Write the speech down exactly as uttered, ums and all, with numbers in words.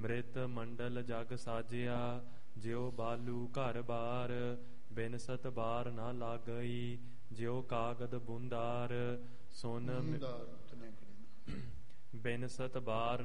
ਮ੍ਰਿਤ ਮੰਡਲ ਜਗ ਸਾਜਿਆ ਜਿਉ ਬਾਲੂ ਘਰ ਬਾਰ ਬਿਨ ਸਤ ਬਾਰ ਨਾ ਲਾਗਈ ਜਿਉ ਕਾਗਦ ਬੁੰਦਾਰ ਸੁਨ ਬਿਨ ਸਤ ਬਾਰ